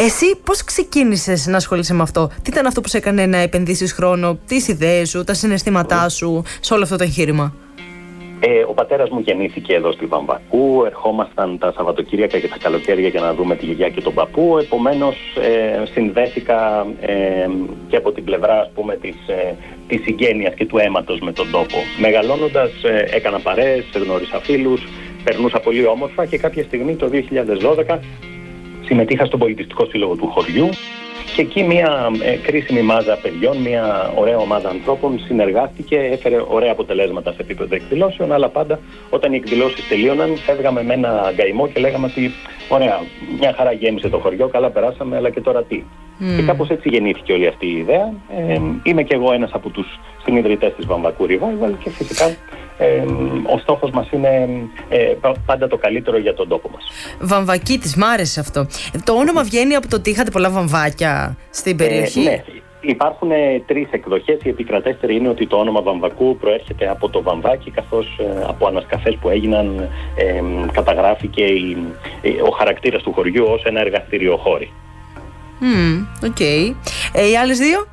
Εσύ πώς ξεκίνησες να ασχολείσαι με αυτό? Τι ήταν αυτό που σε έκανε να επενδύσεις χρόνο, τις ιδέες σου, τα συναισθήματά σου σε όλο αυτό το εγχείρημα? Ο πατέρας μου γεννήθηκε εδώ στη Βαμβακού. Ερχόμασταν τα Σαββατοκύριακα και τα καλοκαίρια για να δούμε τη γιαγιά και τον παππού. Επομένως συνδέθηκα και από την πλευρά, ας πούμε, της συγγένειας και του αίματος με τον τόπο. Μεγαλώνοντας έκανα παρέες, γνώρισα φίλους, περνούσα πολύ όμορφα και κάποια στιγμή το 2012 συμμετείχα στον πολιτιστικό σύλλογο του χωριού. Και εκεί μια κρίσιμη μάζα παιδιών, μια ωραία ομάδα ανθρώπων συνεργάστηκε, έφερε ωραία αποτελέσματα σε επίπεδο εκδηλώσεων, αλλά πάντα όταν οι εκδηλώσεις τελείωναν φεύγαμε με ένα γκαημό και λέγαμε ότι ωραία, μια χαρά γέμισε το χωριό, καλά περάσαμε, αλλά και τώρα τι? Και κάπως έτσι γεννήθηκε όλη αυτή η ιδέα. Είμαι και εγώ ένας από τους συνιδρυτές της Βαμβακού Revival και φυσικά ο στόχος μας είναι πάντα το καλύτερο για τον τόπο μας. Βαμβακίτης, μ' άρεσε αυτό. Το όνομα βγαίνει από το ότι είχατε πολλά βαμβάκια στην περιοχή. Ναι, υπάρχουν 3 εκδοχές. Η επικρατέστερη είναι ότι το όνομα Βαμβακού προέρχεται από το βαμβάκι, καθώς από ανασκαφές που έγιναν καταγράφηκε ο χαρακτήρας του χωριού ως ένα εργαστήριο χώρι. Οκ. Οι άλλες δύο?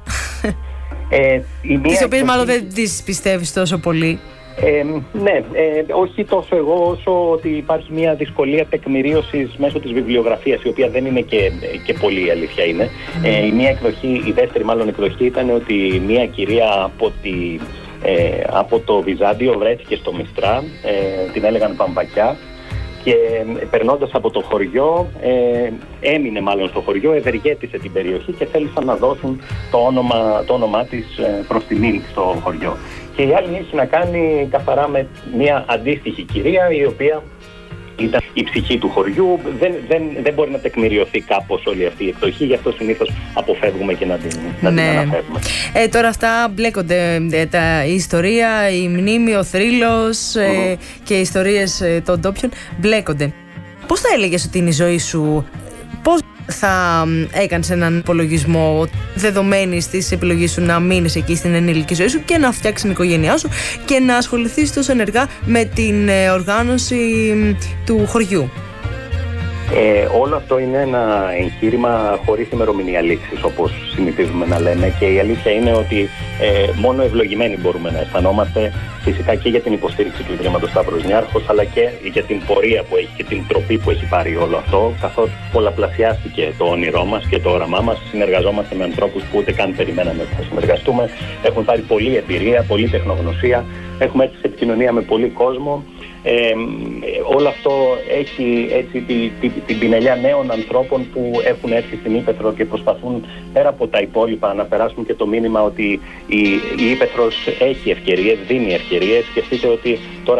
Τις οποίες μάλλον δεν τις πιστεύεις τόσο πολύ. Ναι, όχι τόσο εγώ όσο ότι υπάρχει μια δυσκολία τεκμηρίωσης μέσω της βιβλιογραφίας, η οποία δεν είναι και πολύ, η αλήθεια είναι. Η δεύτερη μάλλον εκδοχή ήταν ότι μια κυρία από το Βυζάντιο βρέθηκε στο Μιστρά, την έλεγαν Βαμβακιά, και περνώντας από το χωριό, έμεινε μάλλον στο χωριό, ευεργέτησε την περιοχή και θέλησαν να δώσουν το όνομά της προς τιμήν στο χωριό. Και η άλλη έχει να κάνει καθαρά με μια αντίστοιχη κυρία, η οποία ήταν η ψυχή του χωριού. Δεν μπορεί να τεκμηριωθεί κάπως όλη αυτή η εκδοχή, γι' αυτό συνήθως αποφεύγουμε και να την αναφέρουμε. Τώρα αυτά μπλέκονται, η ιστορία, η μνήμη, ο θρύλος και οι ιστορίες των ντόπιων μπλέκονται. Πώς θα έλεγες ότι είναι η ζωή σου? Πώς θα έκανες έναν υπολογισμό δεδομένης της επιλογής σου να μείνεις εκεί στην ενήλικη ζωή σου και να φτιάξεις την οικογένειά σου και να ασχοληθείς τόσο ενεργά με την οργάνωση του χωριού? Όλο αυτό είναι ένα εγχείρημα χωρίς ημερομηνία λήξης, όπως συνηθίζουμε να λέμε, και η αλήθεια είναι ότι μόνο ευλογημένοι μπορούμε να αισθανόμαστε, φυσικά και για την υποστήριξη του Ιδρύματος Σταύρος Νιάρχος, αλλά και για την πορεία που έχει και την τροπή που έχει πάρει όλο αυτό, καθώς πολλαπλασιάστηκε το όνειρό μας και το όραμά μας. Συνεργαζόμαστε με ανθρώπους που ούτε καν περιμέναμε ότι θα συνεργαστούμε, έχουν πάρει πολλή εμπειρία, πολλή τεχνογνωσία, έχουμε έρθει σε επικοινωνία με πολύ κόσμο. Όλο αυτό έχει έτσι την πινελιά νέων ανθρώπων που έχουν έρθει στην Ύπαιθρο και προσπαθούν πέρα από τα υπόλοιπα να περάσουν και το μήνυμα ότι η Ύπαιθρος έχει ευκαιρίες, δίνει ευκαιρίες. Σκεφτείτε ότι τώρα